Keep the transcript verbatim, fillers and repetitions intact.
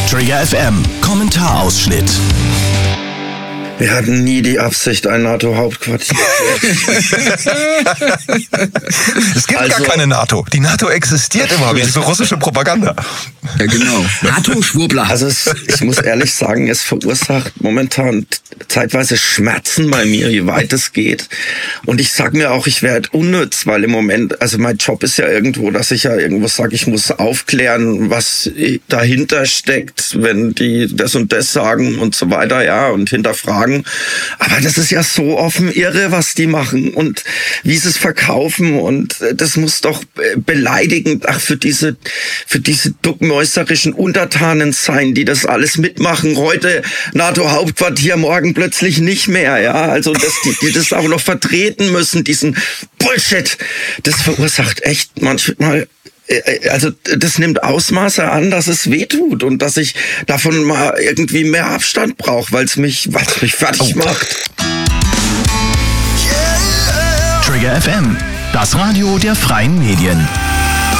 Trigger F M, Kommentarausschnitt. Wir hatten nie die Absicht, ein NATO-Hauptquartier. Es gibt Also- gar keine NATO. Die NATO existiert überhaupt nicht. Das ist so russische Propaganda. Ja, genau. NATO-Schwurbler. Also es, ich muss ehrlich sagen, es verursacht momentan zeitweise Schmerzen bei mir, wie weit es geht. Und ich sag mir auch, ich werde unnütz, weil im Moment, also mein Job ist ja irgendwo, dass ich ja irgendwo sage, ich muss aufklären, was dahinter steckt, wenn die das und das sagen und so weiter, ja, und hinterfragen. Aber das ist ja so offen irre, was die machen und wie sie es verkaufen, und das muss doch beleidigend ach, für diese, für diese duckmäuserischen Untertanen sein, die das alles mitmachen. Heute NATO-Hauptquartier, morgen plötzlich nicht mehr, ja. Also, dass die, die das auch noch vertreten müssen, diesen Bullshit. Das verursacht echt manchmal, also das nimmt Ausmaße an, dass es wehtut und dass ich davon mal irgendwie mehr Abstand brauche, weil es mich, weil's mich fertig Oh. macht. Trigger F M, das Radio der freien Medien.